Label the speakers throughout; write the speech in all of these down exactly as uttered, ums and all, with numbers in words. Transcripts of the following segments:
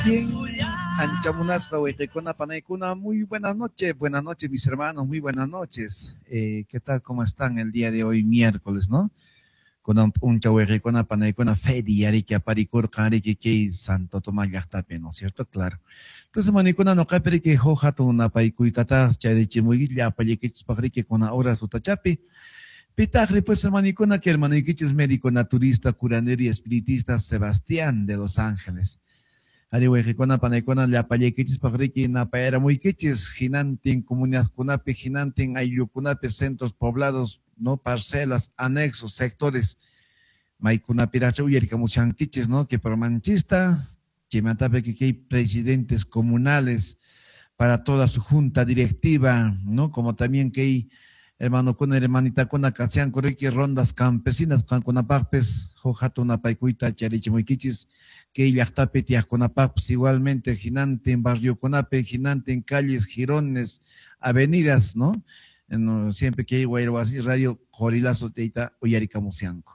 Speaker 1: Bien, Anchamunasca, Huaytecona, Panaicuna, muy buenas noches, buenas noches mis hermanos, muy buenas noches. Eh, ¿qué tal, cómo están el día de hoy, miércoles, no? Con un un Huaytecona, Panaicuna, feria, que aparicur, cari, que que Santo Tomás Yachtape, ¿no es cierto? Claro. Entonces, Manicuna, no capere que hojato una paicuitatas, charichi muy ya paliquichis pagrique con ahora su tachapi. Pitagri, pues, Manicuna, que el maniquichis médico, naturista, curandero y espiritista Sebastián de Los Ángeles. Arihuejikuna panaykuna llapallaykichis pagriki napaera muykichis hinantin comunidad kunapi hinantin ayllukunapi centros poblados no parcelas anexos sectores maykunapiracha uyarikamushankichis no que permanchista chimatape que hay presidentes comunales para toda su junta directiva no como también que hay hermano con hermanita con acasian correqui rondas campesinas con con apapes jojato na paikuita charichimuikichis que llaqtapi tiaqkunapapis igualmente ginante en barrio Conape, ginante en calles, girones, avenidas, ¿no? En, siempre que hay guayruasi radio jorilazo teita uyaricamusianco.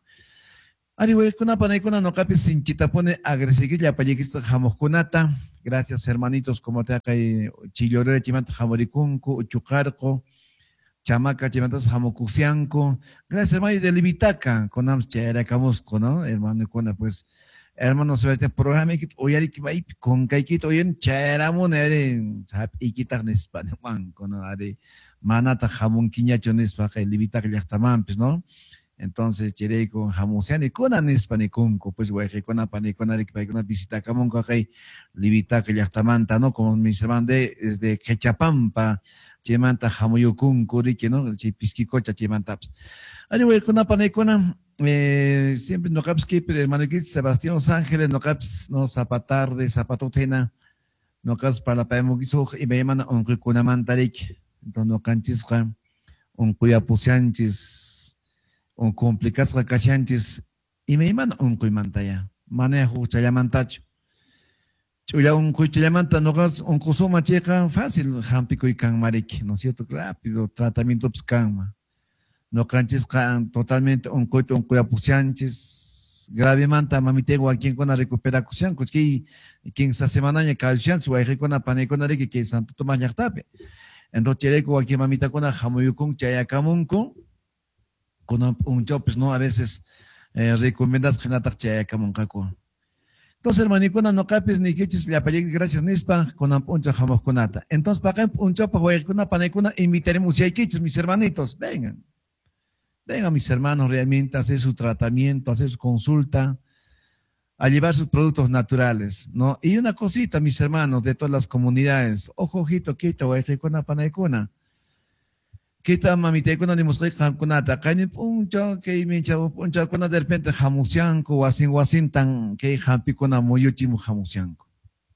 Speaker 1: Ari Kunapa Naikuna no capis sin chitapone agresiquilla pallequista jamoscunata. Gracias hermanitos como te acá chillore chimanta jamoricunco, chucarco, chamaca chimantas jamocusianco. Gracias hermano de Libitaca, con amschera camusco, ¿no? Hermano Kuna pues hermano se este programa que hoy hay que va con kaikito hoy en charamon eren sap ikitar nespan man con ade manata jamon quiñacho nespa que libita que ya pues no entonces chere con jamusian y con anespan y kunko pues güey que con apane con ari que con visita camon que libita que ya no como mis hermanos de de Quechapampa chemanta jamuyukunko que no chipisquicocha chemanta ari güey con apane con eh, siempre no caps que hermano que Sebastián Los Ángeles no caps no zapatar de zapatotena no caps para la paemogiso y me llaman un kuna mantarik entonces no canchisca un cuya pusianchis un complicas la cachanchis y me llaman un cuy mantaya manejo chayamantacho chuya un cuy chayamanta no caps un kusuma checa fácil jampico y can marik no es cierto rápido tratamiento pscama no canches totalmente un coito un cuyapusianches grave manta mamitego a quien con la recuperación que quien esta semana ya calcian su aire con la pane con la que que santo toma ya tape entonces chereco aquí mamita con la jamuyukun chayakamunku con un job pues no a veces eh, recomiendas que nata chayakamunkaku entonces hermanicona no capes ni que le apague gracias nispa con un puncha jamás con nata entonces para un job para con una panecona invitaremos a kichis mis hermanitos vengan. Venga, mis hermanos, realmente a hacer su tratamiento, a hacer su consulta, a llevar sus productos naturales, ¿no? Y una cosita, mis hermanos, de todas las comunidades, ojo, ojito, quita, huaytecona, panaycona, quita, mamitecona, ni mosquei, janconata, caini, puncha, que me chavo, puncha, cona, de repente, jamusianco, wasin, wasin, tan, que jampicona, moyochimu, jamusianco.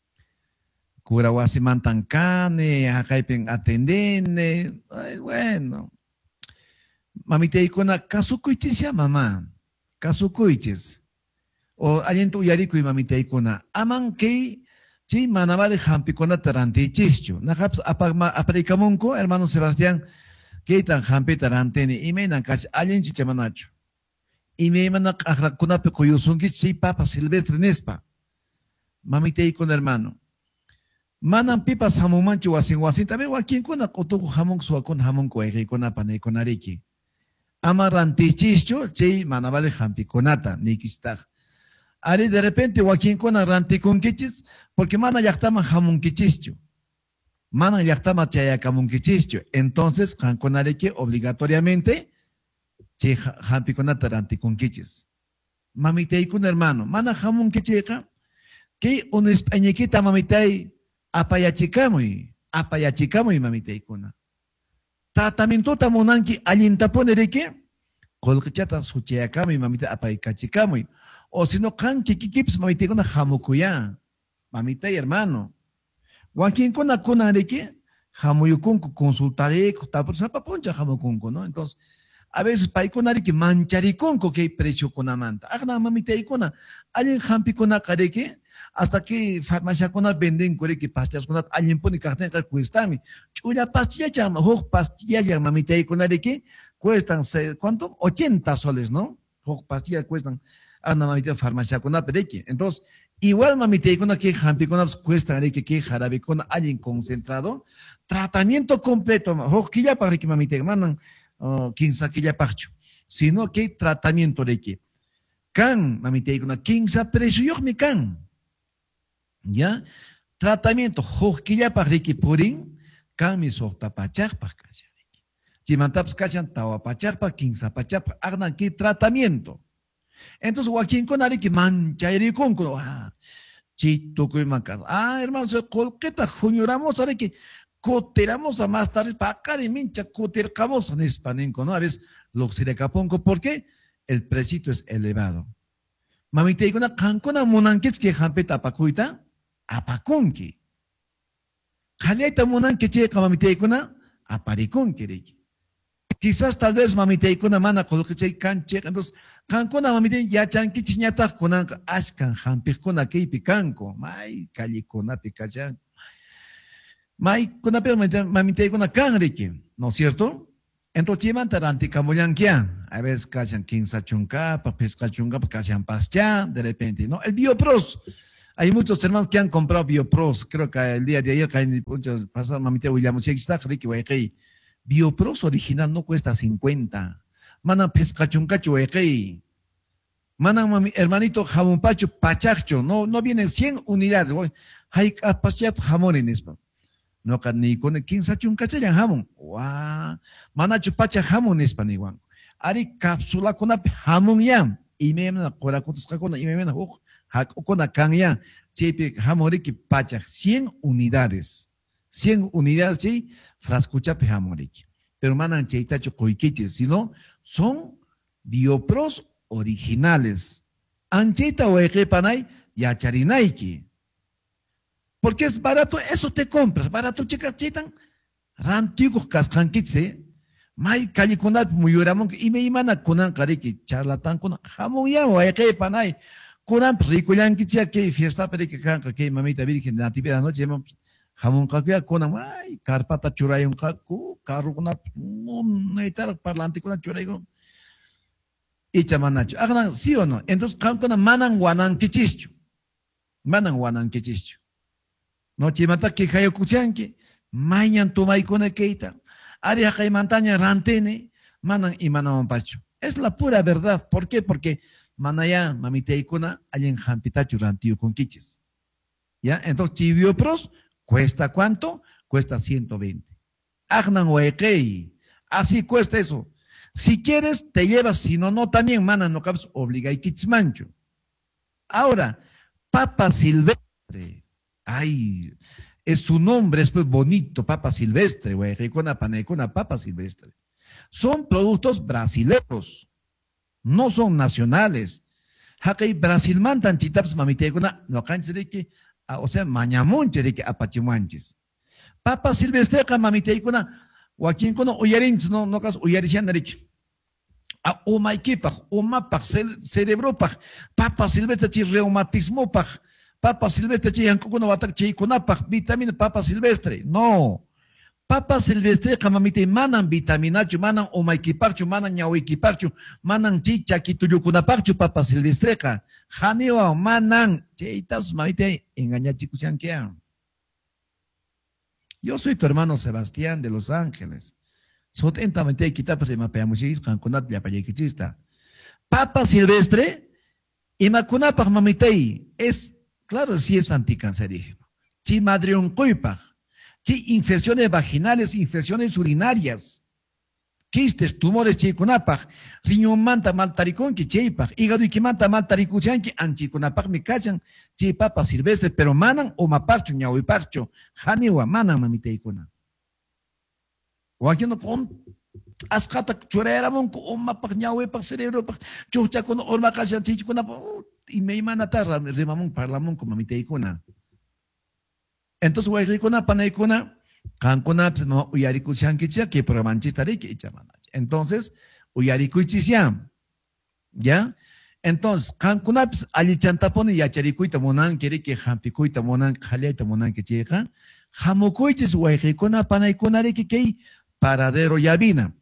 Speaker 1: Cura, wasiman, tan, cane, acaipen, atendene, ay, bueno. Mamiteikuna kasukuichis ya mamá, kasukuichis. O aliento yariku y mamiteikuna. Aman que chi manavale jampikuna tarantichischu. Najaps aparikamunko, hermano Sebastián, que tan jampi taranteni, y me nancash alien chichamanacho. Y me manak ajrakuna pekuyusunki chi papa silvestre nespa. Mamiteikuna hermano. Manan pipas hamumanchu wasin wasin, también wakin kuna kotuku hamung suakun hamung kueikuna paneikunariki. Amarantichischo, che, manavale jampiconata, nikistag. Ari de repente, Joaquín Cona ranticonquichis, porque mana yactama jamunquichicho. Mana yactama chayacamunquichicho. Entonces, janconareke obligatoriamente, che, jampiconata ranticonquichis. Mamitei con hermano, mana jamunquicheca, que un españequita mamitei apayachicamoy, apayachicamoy mamitei cona. Tratamiento tamonanki allintaponereke colchata suchiacamo y mamita apaicachicamo o si no canqui kikips mamita con jamucuya mamita y hermano Joaquín con la conareke jamuyukunku consultaré tapos zapaponcha jamukunku no entonces a veces paiconareke manchariconco que precio con amanta agna mamita y con alguien jampi con careke hasta que farmacia con venden core que pastillas con alguien pone cartel que cuesta mi chula pastilla llama ho pastilla llama mamita y con de que cuestan cuánto ochenta soles no ho pastillas cuestan a una mamita farmacia con pereque entonces Igual mamiteikuna que jampikuna cuesta que que jarabikuna alguien concentrado, tratamiento completo, hoquilla para que mamiteik manan quinza quilla parcho, sino que tratamiento de que can mamiteikuna quinza precio mi can, ya tratamiento hoquilla para que purin can mi sorta pachar para casa. Si mantaps cachan tawa pachar para quinza pachar arnan que tratamiento. Entonces, Joaquín con Ari que mancha y con ah, chito que macado. Ah, hermano, se colqueta, juñoramos, Ari que coteramos a más tarde para acá de mincha, cotercamos en hispanenco, ¿no? A veces lo que se le caponco, ¿por qué? El precio es elevado. Mamita, y con una cancona monanques que jampeta pacuita, apaconque. Jaleta monanque checa, mamita, y con una apariconque. Quizás tal vez mamita y con una mana con lo que se canche, entonces, cancona mamita ya chanqui chiñata con ascan jampi con aquí picanco, may calli con una picachan, may con una mamita y con una canrique, ¿no es cierto? Entonces, llevan taranti camboyanquia, a veces cachan quinza chunca, pesca chunca, cachan pascha, de repente, ¿no? El Biopros. Hay muchos hermanos que han comprado Biopros, creo que el día de ayer, que pasado mamita William está rico, güey. Biopros original no cuesta cincuenta. Mana pescachuncacho equi. Mana mami, hermanito jamonpacho pachacho. No, no vienen cien unidades. Hay capacidad jamón en esto. No ni con quince chuncacho ya jamón. Wow. Mana chupacha jamón en español. Ari cápsula con jamón ya. Y me llaman cora con con y me llaman con can ya. Chepe jamón que pacha cien unidades. cien unidades, sí, frascucha pejamorique. Pero manan cheitacho coiquiches, sino son biopros originales. Ancheita o ejepanay yacharinaiki. Porque es barato, eso te compras. Barato chicas chitan. Rantigos cascanquitse. May caliconat muyuramon y me imana conan cariki charlatan con jamón ya o ejepanay. Conan rico yanquichia que fiesta pero que canca que mamita virgen de natividad noche. Jamón kakuya con ay carpata churayon kaku carro con una neitar parlante con churayon y chamanacho hagan sí o no. Entonces con manan guanan kichicho manan guanan kichicho no chimata que hayo kuchanque mañan tomai con el keita área hay montaña rantene manan y manan pacho es la pura verdad. ¿Por qué? Porque manaya mamita icona hay en jampitacho rantío con kiches ya. Entonces chivio pros ¿cuesta cuánto? Cuesta ciento veinte. Agnan huequei. Así cuesta eso. Si quieres, te llevas, si no, no, también, mana, no cabes, obliga y kitzmancho. Ahora, papa silvestre. Ay, es su nombre, es pues bonito, papa silvestre, huequei, con una papa silvestre. Son productos brasileños, no son nacionales. Hakei Brasil mantan chitaps mamite con no canse de que o sea, mañamonche de que apachimanches. Papa silvestre ka mamite con Joaquín con oyarins no no cas oyarishan de que a o maikipa o mapa cerebro pa papa silvestre chi reumatismo pa papa silvestre chi yanko con watak chi con pa vitamina papa silvestre. No. Papa silvestre kamamite manan vitamina chu manan o maikiparchu manan ñawikiparchu manan chicha kituyukunaparchu papa silvestre ka janiwa manan cheitas mamite engañachikusyankean. Yo soy tu hermano Sebastián de Los Ángeles. Sotentamente kitapas de mapeamuchis kankunat yapayekichista. Papa silvestre imakunapaj mamitei es claro si es anticancerígeno. Chi madrion kuipaj. Sí, infecciones vaginales, infecciones urinarias, quistes, tumores, chikunapaj, riñón manta maltaricón que cheipaj, hígado y que manta maltaricuchan que anchikunapaj me cachan, chi papa silvestre, pero manan o maparcho, ñahuiparcho, janiwa, manan mamiteikuna. O aquí no con ascata chureramon o mapaj ñahuipaj cerebro, chucha con orma cachan chikunapaj, y me imanatarra, rimamon parlamon con mamiteikuna. Entonces, huayricona, panaicona, cancona, no, uyaricuchanquicha, que promanchista de que entonces, uyaricuichisiam, ¿ya? Entonces, cancuna, alichantapone, yacharicuita monan, quiere que jampicuita monan, jaleita monan que llega, jamocuichis, huayricona, panaicona, de que paradero yavina,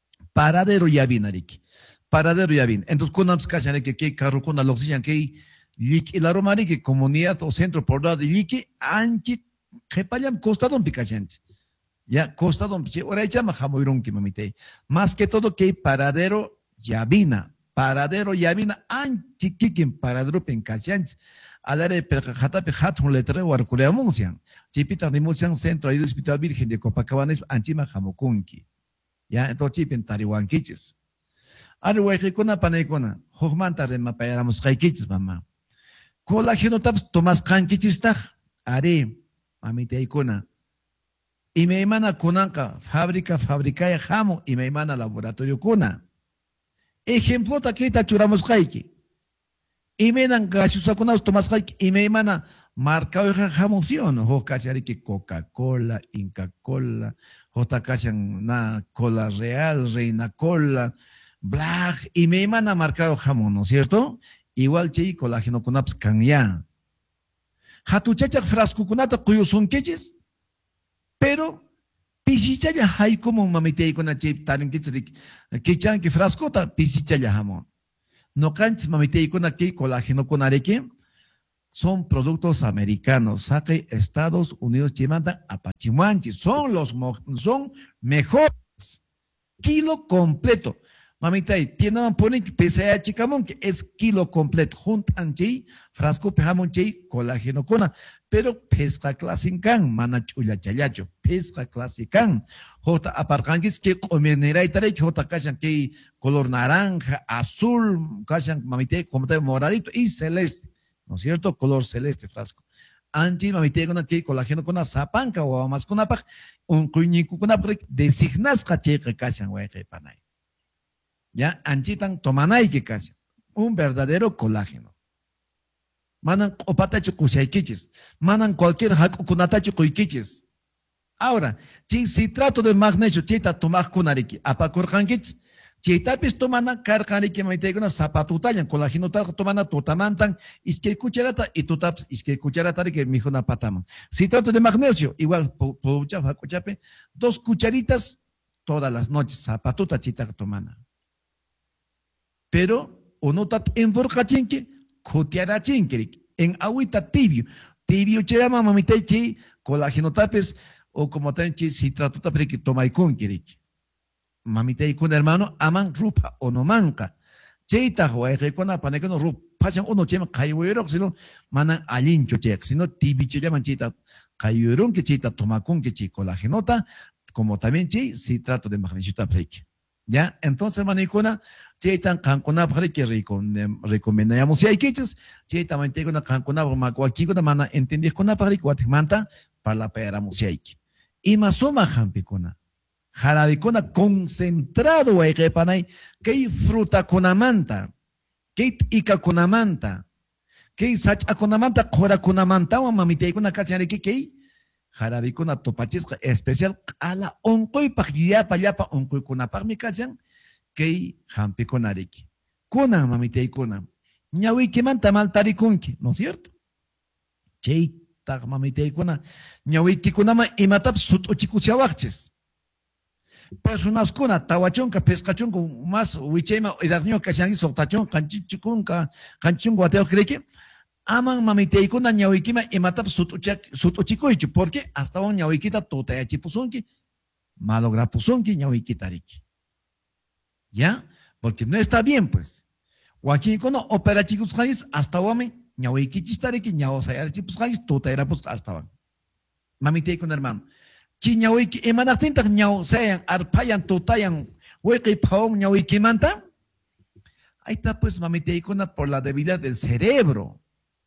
Speaker 1: paradero yavina, de que paradero yavina. Entonces, con abscachan de que carro con la oxígena que Yiki la romari que comunidad o centro poblado de Yiki, anchi, que payam costado un picachente. Ya, costado un piche, ahora llama jamoirón que mamite. Más que todo que paradero Yavina, paradero Yavina, anchi kikin paradero pencachentes. Alare percajatape hatun letre o arculea muncian. Chipita de muncian centro ayuda hospital virgen de Copacabana, anchima jamokunki. Ya, entonces chipen tarihuanquiches. Ahora voy con panecona, hojmanta de mapayaramos kaikiches, mamá. Colágeno taps tomas kankiches taj, are, mamite ikona. Y me emana kunanka, fábrica, fábrica de jamo, y me emana laboratorio kuna. Ejemplo, taquita churamos kaiki. Y me dan gachusakunas tomas kaiki, y me emana marca de jamoción, o cachari que Coca-Cola, Inca Cola, J cachan na cola real, reina cola, black, y me emana marcado jamón, ¿no es cierto? Igual che colágeno kunaps kanya. Hatuchachak frasco kunata kuyusun queches. Pero, pisichaya hay como mamite con la chip tan que chan que frascota pisichaya jamón. No canches mamite con aquí colágeno con areque son productos americanos. Saque Estados Unidos chimanta apachimanchi. Son los son mejores. Kilo completo. Mamita, tiene un pone que pese a chicamón que es kilo completo. Juntan chi, frasco pejamon chi, colágeno cona. Pero pesca clasican, mana chula chayacho, pesca clasican. Jota aparcanquis que comenera y tare, jota cachan que color naranja, azul, cachan mamite, como te moradito y celeste. ¿No es cierto? Color celeste frasco. Anchi mamite con aquí colágeno con una zapanca o más con una pac, un cuñico con una designas caché que cachan, güey, que panay. Ya, anchitan tomanay que cachan. Un verdadero colágeno. Manan opatacho kusaykichis, manan cualquier haku kunatacho kuikichis. Ahora, si citrato de magnesio chita tomak kunariki, apakurkankichis, chitapis tomana karkaniki maiteguna zapatutayan, colágeno tal tomana totamantan, isque cucharata y tutaps isque cucharata que mijona pataman. Citrato de magnesio, igual, pucha, hakuchape, dos cucharitas todas las noches, zapatuta chita tomana. Pero, uno tat enforcachinki, cotiara chinkirik, en agüita tibio. Tibio che llama mamita chi, colágeno tapes, o como también chi, citrato tapes que toma y conquirik. Mamita y con hermano, aman rupa o no manca. Cheita, huay, recona, panecono, rupa, pachan uno chema, cayuero, sino, manan alincho chek, sino tibio che llaman chita, cayuero que chita toma con que chi, colágenota, como también chi, citrato de magnesio tapes. ¿Ya? Entonces, manicona, cheitan cancona para que recomendamos. Si hay quiches, cheitan mantegona cancona, macuaquicona, mana, entendí con la para que guatemanta, para la pera musiaiki. Y masoma jampicona, jarabicona concentrado, hay que panay, que hay fruta con amanta, que hay ica con amanta, que hay sacha con amanta, cora con amanta, o mamite con la cachariki, que hay jarabicona topachisca especial a la oncoy pajillapa yapa oncoy con la parmicación que jampi con ariki. Kuna mamite kuna. Ñawiki manta maltari kunki, ¿no es cierto? Cheita mamite kuna. Ñawiki kunama imatap sut ochikusiawachis. Personas kuna tawachonka pescachonka más wichema edagño kashangi sotachon kanchichunka kanchungo ateo creke. Aman mamite kuna ñawikima imatap sut ochikoichu porque hasta un ñawikita totayachipusunki malograpusunki ñawikitariki. ¿Ya? Porque no está bien, pues. O aquí con opera chicos jaís hasta wame, ñawiki chistariki, ñawo sayar chicos jaís, tota era pues hasta wame. Mamite con hermano. Chi ñawiki, emanatinta ñawo sayan, arpayan, totayan, hueque paón ñawiki manta. Ahí está pues mamite con por la debilidad del cerebro.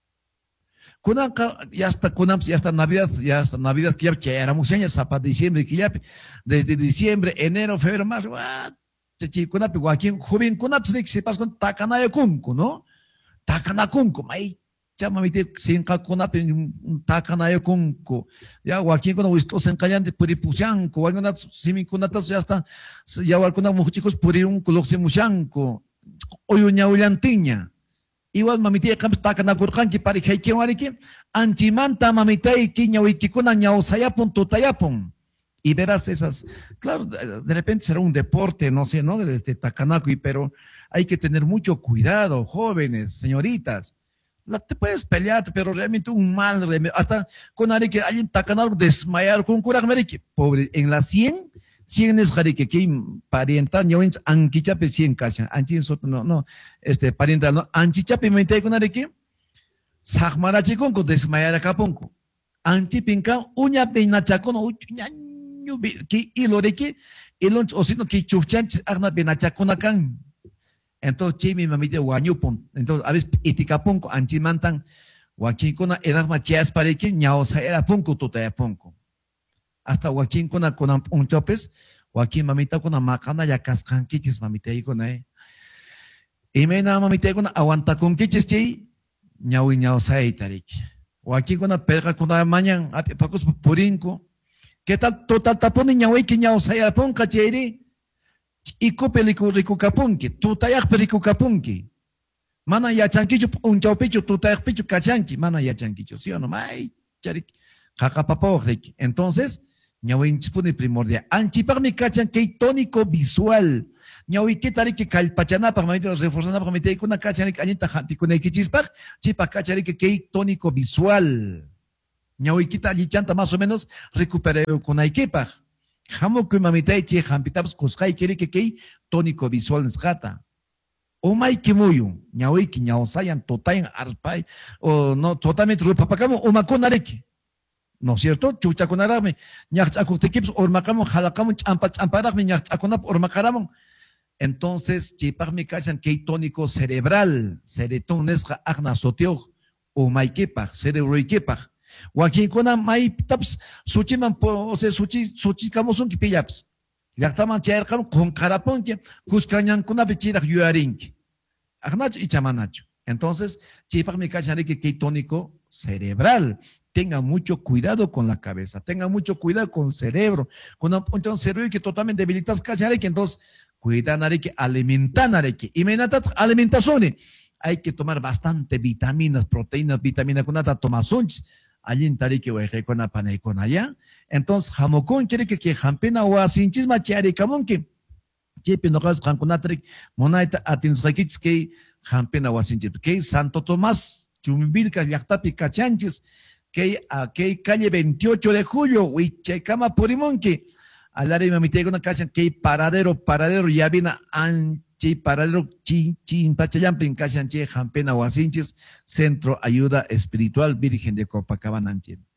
Speaker 1: Kuna ya hasta kuna ya hasta Navidad, ya hasta Navidad que ya éramos años, para diciembre que ya desde diciembre, enero, febrero, marzo, chichi kuna joven kuna se pasa con takana kunku, ¿no? Takana kunku, mai chama mite sin kuna takana kunku. Ya Joaquín kuna wisto sen kallante puri pusianko, wangana simi kuna ya hasta ya walkuna muchachos puri un kuloxi mushanko. Oyunya ullantiña. Igual mamita campos takana kurkanki pari haiki wariki anchimanta mamita y kiña wikikuna ñao sayapun tutayapun. Y verás esas, claro, de repente será un deporte, no sé, ¿no? De, de Takanakui, pero hay que tener mucho cuidado, jóvenes, señoritas. La, te puedes pelear, pero realmente un mal remedio. Hasta con Ari que alguien tacanal desmayar con cura que pobre. En la cien, cien es Ari que que pariental, yo en anquichape cien casa, anchin soto no, no, este pariental no, anchichape me te con Ari que Sahmarachi con desmayar acá ponco. Anchi pinca, uña peina chaco no, uña que hilo de que, hilo o sino que chuchan, agna peina chaco na can. Entonces, chimi mamite guanyupon. Entonces, a veces, itikapunko, anchimantan, Joaquín kuna edad machias para que ñaosa era punko tutaya punko. Hasta Joaquín kuna kuna un chopes, Joaquín mamita kuna macana ya cascan kichis mamita y kuna eh. Y me na mamita kuna aguanta con kichis chi, ñao y ñaosa y tarik. Joaquín kuna perga kuna mañan, apacos purinko. ¿Qué tal total tapón ñao y que ñaosa ya punka cheri? Iko peliku riku kapunki, tutayak peliku kapunki. Mana yachankichu un chaupichu, tutayak pichu kachanki, mana yachankichu, ¿sí o no? May, charik, kakapapojrik. Entonces, ñawinchispuni primordial. Anchiparmi kachan que tónico visual. Ñawi que tarik que calpachanapa, mamita reforzanapa, mamita ikuna kachanik anita jantikuna ikichispak, chipa kacharik que tónico visual. Ñawi kita lichanta más o menos recuperé con aikipaj. Jamo que mamita che jampitaps kuskai quiere que que tónico visual nesgata. O mai que muyo, ñawi que ñao sayan totayan arpay, o no totalmente rupapacamo, o maconareki. ¿No es cierto? Chucha con arame, ñach acutequips, o macamo, jalacamo, champa, champarame, ñach aconap, o macaramon. Entonces, chipar mi cachan que tónico cerebral, ceretón nesga agna soteo, o mai quepaj, cerebro y quepaj. Joaquín kuna mai taps suchi man po o sea suchi suchi kamo son kipillaps yaktaman chair kam con carapon que cuscañan kuna pichira yuaring agnacho y chamanacho. Entonces chipak mi cachari que que tónico cerebral. Tenga mucho cuidado con la cabeza, tenga mucho cuidado con el cerebro, con un cerebro que totalmente debilitas cachari que entonces cuidan que alimentan que y menata alimentación hay que tomar bastante vitaminas, proteínas, vitaminas con nata tomasunch allí en Tariki o con apane con allá. Entonces, jamocón quiere que que jampena o asinchis machiari camón que chepe no gas jankunatrik monaita atinsrakits que jampena o asinchis que Santo Tomás chumbilca yactapi cachanchis que a que calle veintiocho de julio huiche cama purimón que al área mamite con una casa que paradero paradero ya viene anchi paradero chin chin pachayampin cachanche jampena o asinchis Centro Ayuda Espiritual Virgen de Copacabana.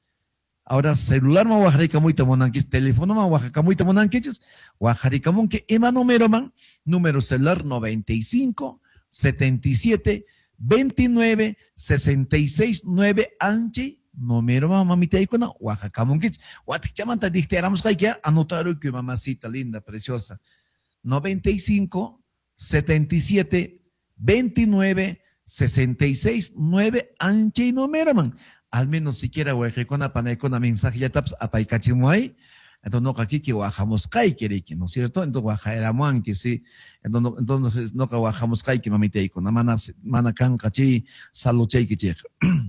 Speaker 1: Ahora celular ma wajarika muy tomonanquis, teléfono ma wajarika muy tomonanquis, wajarika monque ema número man, número celular noventa y cinco, setenta y siete, veintinueve, sesenta y seis, nueve anchi, número ma mamita icona, Oaxaca monquis, Oaxaca chamanta dictéramos que anotar que mamacita linda, preciosa, noventa y cinco, setenta y siete, veintinueve, sesenta y seis, nueve anchi número man. Al menos siquiera huejecona panecona mensaje ya taps apaicachimuay, entonces no aquí que guajamos kai quiere que no es cierto, entonces guajeramuan que sí, entonces entonces no que guajamos kai que mamita y con mana mana can cachi saluche que che.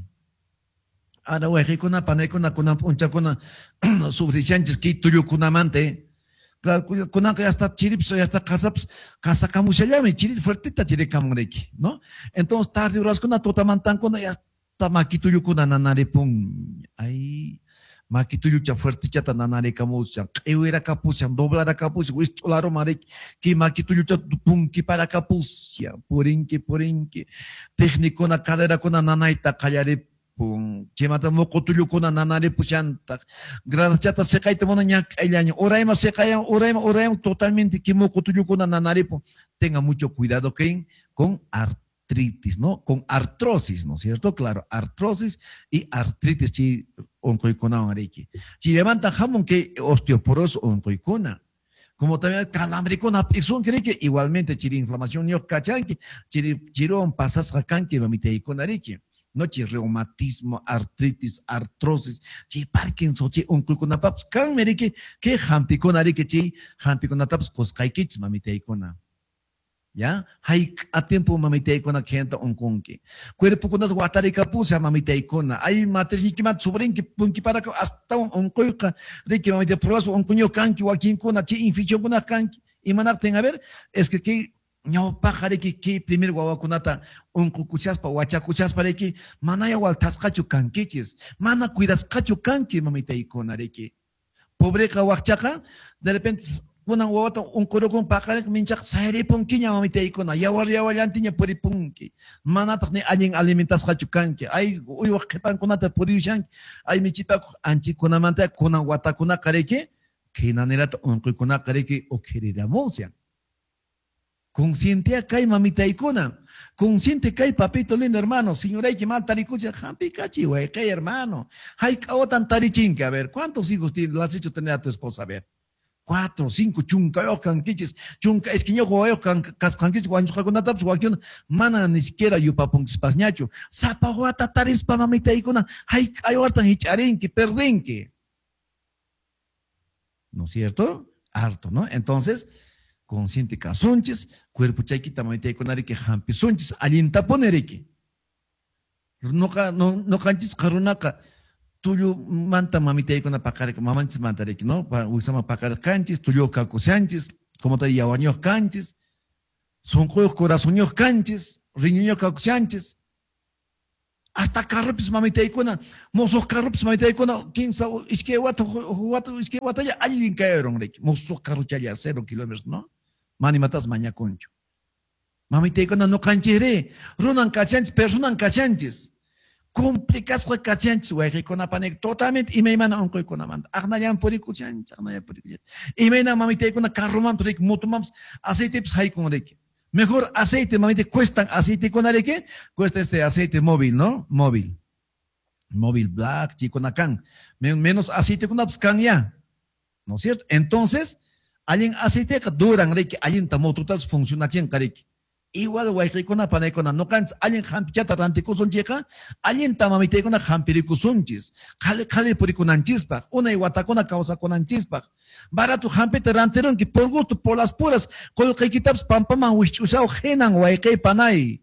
Speaker 1: Ahora huejecona panecona con puncha con suficientes que tuyo con amante. Claro, con que hasta chirips ya está casaps casa camuchellame chirip fuertita chire camureki, ¿no? Entonces tarde horas con totamantan con ya ta makituyu kuna nanare pun ay makituyu cha fuerte cha nanare kamusa ewera kapusa doblara kapusa wistolaro mare ki makituyu cha pun ki para kapusia porinki porinki técnico na cadera kuna nanaita kallare pun que mata mokotuyu kuna nanare pusanta gracias se caite mona nyak año oraima se cae oraima oraima totalmente que mokotuyu kuna nanare pun tenga mucho cuidado que con arte artritis, ¿no? Con artrosis, ¿no es cierto? Claro, artrosis y artritis, si oncoicona o arequi. Si levantan jamón que osteoporosis oncoicona, como también calambricona, son cree que igualmente chiri inflamación yo cachanque, chiri chirón pasas jacanque, mamiteicona arequi. No chi reumatismo, artritis, artrosis, chi Parkinson, chi oncoicona paps, can mereque, que jampicona arequi, chi jampicona taps, coscaikits, mamiteicona. ¿Ya? Hay a tiempo mamita con la gente on conque. Cuerpo con las guatarica pusa mamita icona. Hay material que más sobren que punki para hasta un coica de que mamita pruebas un cuño canqui o aquí con la chi infección con la canqui. Y manarte a ver, es que que ñawpaqariki ki primer wawakunata unqukuchaspa wachakuchaspariki manaya waltasqachu kankichis mana cuidasqachu kanki mamitaykunariki pobreqa waqchaqa de repente kunan wawata unqurukun paqariq minchaq sayripunkiña mamitaykuna yawar yawallantiña puripunki manataq ni allin alimentasqachu kanki ay uywaq qipankunata puriyushanki ay michipakuq anchikunamanta kunan watakunaqa riki hinanirata unquykunaqa riki uqhiriramusyan. Consciente kay mamitaykuna, consciente kay papito lindo hermano, señorayki mal tarikucha, jampi cachi, güey, kay hermano. Hay caotan tarichinque, a ver, ¿cuántos hijos le has hecho tener a tu esposa? A ver, cuatro, cinco, chunca, ocan, quiches, chunca, es que yo juego, cascanquiches, guanchujaconataps, guaquion, mana ni siquiera yupapun spasñacho, zapahuata tarispa mamitaykuna, hay caotan hicharinque, perrinque. ¿No es cierto? Harto, ¿no? Entonces, consciente casunches, cuerpo chaquita mamitaykuna que jampi sunches, alinta poneriki. No, no, no canchis carunaka. Tuyo manta mamitaykuna pakarika, mamanchis mantariki, ¿no? Usama pakar canchis, tuyo kakusanchis, como te yawaños canchis, son juegos corazoños canchis, riñoños kakusanchis. Hasta carrupis mamitaykuna, mozos carrupis mamitaykuna, quince, es que guato, guato, es que guato ya alguien cayeron, mozos carrucha ya cero kilómetros, ¿no? Mani matas maña concho. Mamitaykuna no canchire, runan cachanchis, personan cachanchis. Complicadas con cachanchis, güey, con apanek, totalmente, y me iban a un coy con amanda. Agnayan por ikuchanchis, agnayan por ikuchanchis. Y me iban a mamitaykuna carroman, pero mutumams, aceite, pues hay con reque. Mejor aceite, mamita, cuestan aceite con areque, cuesta este aceite móvil, ¿no? Móvil. Móvil black, chico nacan. Menos aceite con abscan ya. ¿No es cierto? Entonces, alguien aceite que duran reque, alguien tamotutas funciona bien careque. Igual guayquicona panecona no cans, alguien hampichata ranticusun chica, alguien tamamiteicona hampiricusunchis, jale jale puricunanchispa, una iguatacona causa conanchispa. Barato hampete ranteron que por gusto, por las puras, colquequitaps pampaman huichusao genan guayque panay.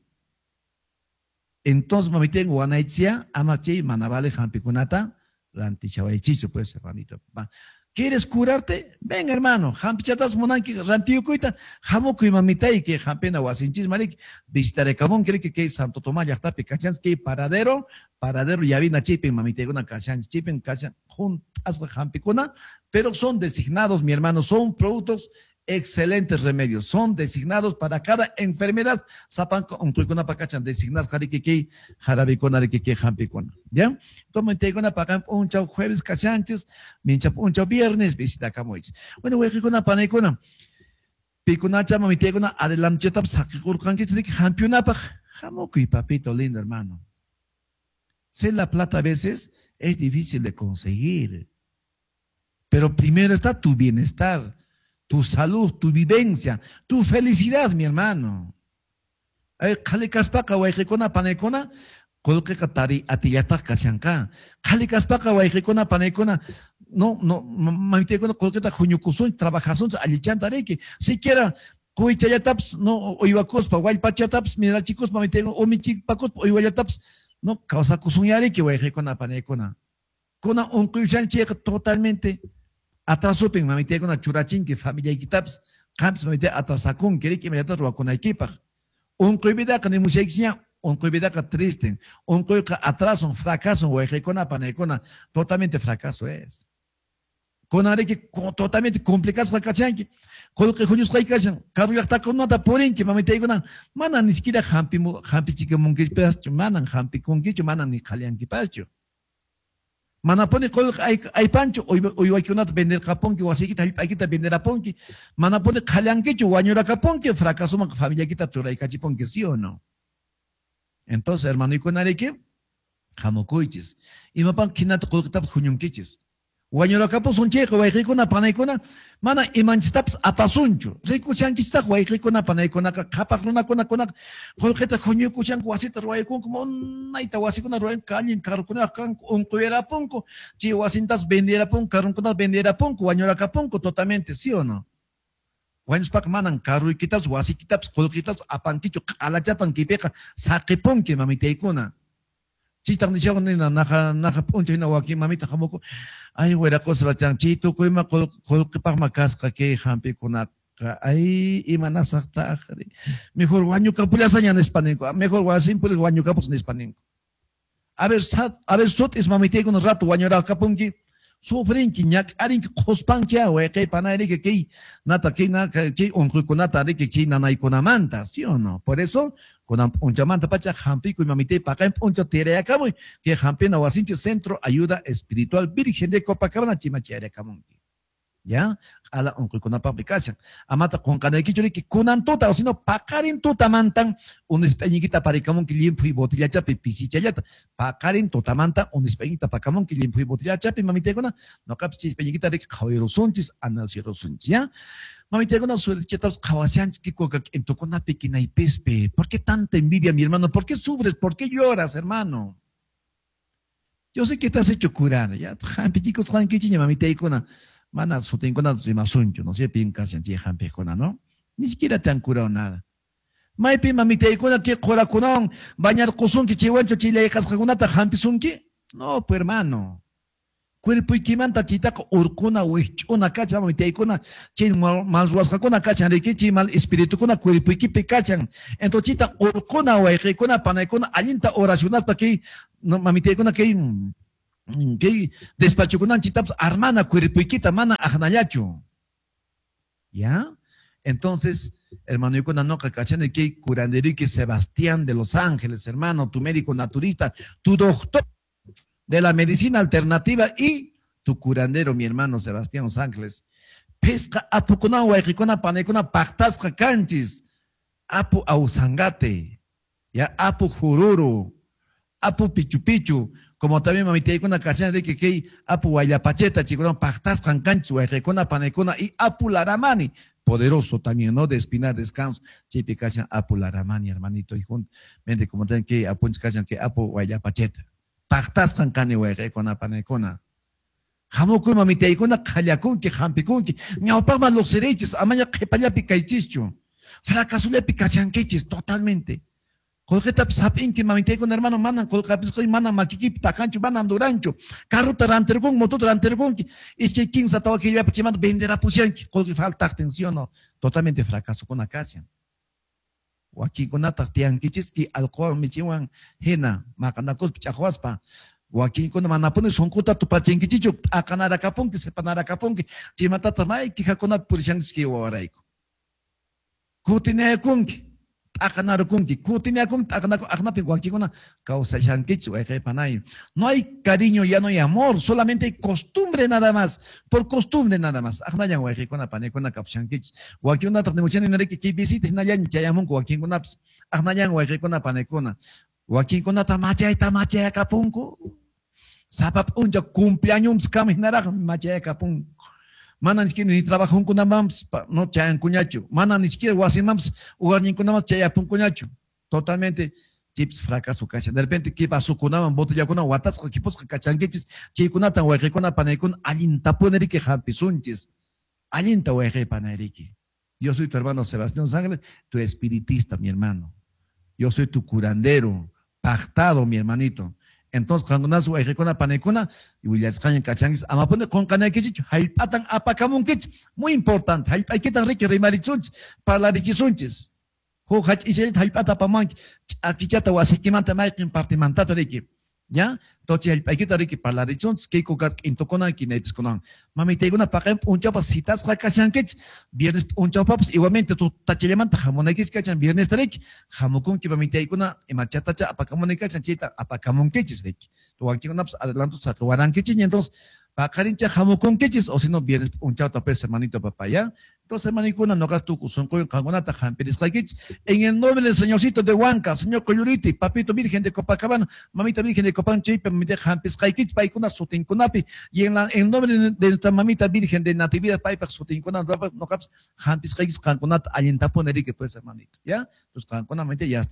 Speaker 1: Entonces mamite guanaitzia, amachi manavale hampicunata, rantichawaichicho, pues hermanito. ¿Quieres curarte? Ven, hermano. Hampichatas monanki, rantiucuita, jamokui mamitai, que jampena guasinchis marik, visitaré camón, cree que que Santo Tomás ya está picachans, que paradero, paradero, ya vina chipen, mamite una cachans, chipen, cachan, juntas jampicuna, pero son designados, mi hermano, son productos excelentes remedios, son designados para cada enfermedad. Sapan con tuicuna pacachan, designados jarikiki, jarabicona, rikiki, jampicuna. ¿Ya? Tomen teicuna pacan un chau jueves cachanches, mincha un chau viernes, visita camoich. Bueno, huejicuna panecuna. Picunacha, mamiteicuna, adelanteta, saquicurcanquis, rik, jampionapaj, jamoki, papito lindo, hermano. Ser la plata a veces es difícil de conseguir. Pero primero está tu bienestar, tu salud, tu vivencia, tu felicidad, mi hermano. Kalikaspaka waikikona panekona, kolkeka tari atiyatak kasyanka. Kalikaspaka waikikona panekona, no, no, mamitekona kolketa junyukusun, trabajasun, alichantareki. Siquiera, kuichayataps, no, oiwakospa, waipachataps, mira chicos, mamiteko, omichipakos, oiwayataps, no, kausakusunyareki waikikona panekona. Kona unkuyushan cheka totalmente. Atrasopen mamite con churachin que familia equitaps, camps mamite atrasacun, quiere que me atrasó con equipa. Un coibida que ni musexia, un coibida que triste, un coica atraso, un fracaso, o ejecona panecona, totalmente fracaso es. Con are que totalmente complicado la cachanque, con lo que junios caicachan, caro ya está con nota por en que mamite con mana ni siquiera hampi, hampi chique monquis pedacho, manan hampi con quicho, manan ni calian que pacho. Manapone kol ay ay pancho oy oy wakunat vender kapon que wasi kita hay kita vender apon que manapone kalian que chuañora kapon que fracaso ma familia kita churai kachipon que sí o no. Entonces hermano y con areque jamocoiches y mapan kinat kol kitap junyun kiches. Wañora kapon son checo waikona panaikona mana imanchitaps apasuncho. Rico chankista waikona panaikona kapakrona kona kona kol kita junyu kuchan wasita waikon como naita wasikona roen kalin karkuna kan un cuera ponco chi wasintas vendiera pon karkuna vendiera ponco wañora kaponco totalmente sí o no. Waños pak manan karu kitaps wasikitaps kol kitaps apanticho alachatan kipeka saqiponki mamiteikona. Chitang nisya ko nina naka nakapunto na waki mamita kamoko ay wala ko sa batang chito ko ma kol kol kipak makas ka ke hampi ko na Ay, imanasakta. Mejor guaño capulasaña en español. Mejor guasin pues guaño capus en español. A ver, sat, a ver, sot es mamite con un rato guaño ra capunki. Sufren que ñac arin que cospan que agua que panari que que nata que na que un con nata de que que nana y con amanta, ¿sí o no? Por eso con un chamanta pacha jampi con mamite pa acá un tere acá que jampi na wasinche centro ayuda espiritual virgen de Copacabana chimachere camunki. ¿Ya? Ala un con una aplicación. Amata con canequichori que kunan tota o sino pakarin tota mantan un espeñita para camon que limpio y botella chape pisichayata. Pakarin tota mantan un espeñita para camon que limpio y botella chape mamite gona no capsi espeñita de kawero sunchis anasiro sunchis, ¿ya? Mamite gona suerchetas kawasians que coca en tu con una pequeña y pespe. ¿Por qué tanta envidia, mi hermano? ¿Por qué sufres? ¿Por qué lloras, hermano? Yo sé que te has hecho curar, ¿ya? Jampi chicos, Juan Kichiña, mamite gona. Mana su tengo nada de masuncho, no sé, pinca se llegan pejona, ¿no? Ni siquiera te han curado nada. Maipi mamita y con que cora con bañar cosun que chihuancho chile cascagunata jampisunki. No, pues hermano. Cuerpo y quimanta chitaco urcuna huichuna cacha mamita y con chin mal ruasca con cacha de que chimal espíritu con cuerpo y que cachan. Entonces chita urcuna hueje con pana con alinta oracional para que no mamita y con que que despacho con anchitaps hermana cuerpiquita mana ajnayacho. ¿Ya? Entonces, hermano, yo con la noca cachando que curanderique Sebastián de Los Ángeles, hermano, tu médico naturista, tu doctor de la medicina alternativa y tu curandero, mi hermano Sebastián Los Ángeles. Pesca apucuna huayjicona panecona pactasca canchis, apu ausangate, ya apu jururu, apu pichu pichu. Como también mamita con una canción de que que apu guayapacheta, chicos, pactas cancanchu, recona panecona y apu laramani, poderoso también, ¿no? De espinar descanso, chipi canción apu laramani, hermanito, y juntamente como también que apu canción que apu guayapacheta, pactas cancani, recona panecona. Jamoku mamita y con una callacun que jampicun que me opama los derechos, amaya que paya picaichicho, fracasule picacian quechis, totalmente. Colgeta sapin que mamite con hermano manan colgapis que manan maquiqui tacancho manan durancho carro tarantergon moto tarantergon es que quien sataba que ya pachimando venderá pusian que falta atención no totalmente fracaso con acacia o aquí con atatian que chiski alcohol michiwan hena macanacos pichahuaspa o aquí con manapone son cota tu pachen que chicho acanara capón que se panara capón que chimata tamay que jacona purishan que waraico cutine kunki Akanar kunki, kutinia kun, akanar aknapi guaquicona, causa shankichu, panay. No hay cariño, ya no hay amor, solamente hay costumbre nada más, por costumbre nada más. Aknayan guaquicona, panecona, capshankich, guaquiona, tarnemuchan en el que visites, nayan, chayamun, guaquicona, aknayan guaquicona, panecona, guaquicona, tamacha, tamacha, capunco. Sapap unja cumpleaños, caminará, macha, capunco. Mana ni siquiera ni trabajo con mams, no chayan cuñacho. Mana ni siquiera guasimams, ugar ni con mams chayapun cuñacho. Totalmente, chips fracaso cacha. De repente, ¿qué pasó con mams? Boto ya con aguatas, que pues cachangueches, chikunata, huequecona, panecon, alinta ponerique, jampisunches. Alinta hueque panerique. Yo soy tu hermano Sebastián Sangre, tu espiritista, mi hermano. Yo soy tu curandero, pactado, mi hermanito. Entonces, cuando nace hay recona panecona, y Williams Cañan Cachangis, Amapone con Canaquich, Haipatan Apacamunkich, muy importante, hay que dar rique remarichunch, para la riquisunches. Ho Hach Isel Haipata Pamank, Akichata was Hikimanta Mike in Partimantata Ricky. ¿Ya? Entonces, hay que dar rique para la riquisunches, que cocat en Tocona, Kinetis Conan. Mami, te digo una paca, un chapas, citas la Cachangich, viernes un chapas, igualmente tu tachilemanta, jamonakis cachan, viernes tarek, jamocun que mami te digo una, emachatacha, apacamonica, chanchita, apacamonqueches, Ricky. Tu aquí una, adelanto, sacuaran que entonces, pacarincha, jamocun queches, o si no, viernes un chauta, pues, hermanito papaya. Entonces, hermanito, no hagas tu son con cangonata, jamperis, en el nombre del señorcito de Huanca, señor Coyuriti, papito virgen de Copacabana, mamita virgen de Copanche, mamita jampis, kaikich, paikuna, sutinkunapi, y en el nombre de nuestra mamita virgen de Natividad, paipa, sutinkunapi, no caps, jampis, kaikich, cangonata, allentapo, nerique, pues, hermanito, ¿ya? Entonces, cangonamente ya está.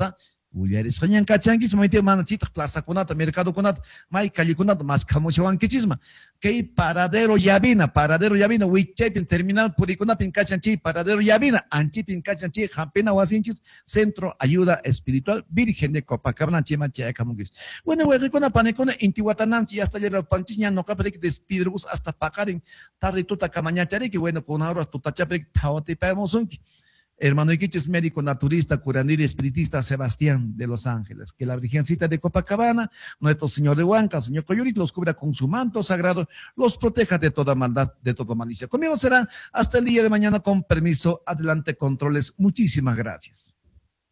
Speaker 1: Uyaris soñan cachanquismo, y te manachita, plaza conata, mercado conata, may calle conata, más camuchawanquichisma. Que paradero yavina, paradero yavina, huichepin, terminal puriconapin cachanchi, paradero yavina, anchipin cachanchi, jampena huasinchis, centro ayuda espiritual, Virgen de Copacabana, chima chiacamunguis. Bueno, huericona panecona, intihuatananchi, hasta llegar panchiña, no capric, despidrus, hasta pacarin, tarrituta camañachari, que bueno, con ahora tu tachapric, taote, pamosunki. Hermano Iquiches, médico naturista, curandero y espiritista Sebastián de Los Ángeles. Que la Virgencita de Copacabana, nuestro Señor de Huanca, Señor Coyorit, los cubra con su manto sagrado, los proteja de toda maldad, de toda malicia. Conmigo será hasta el día de mañana, con permiso. Adelante, controles. Muchísimas gracias.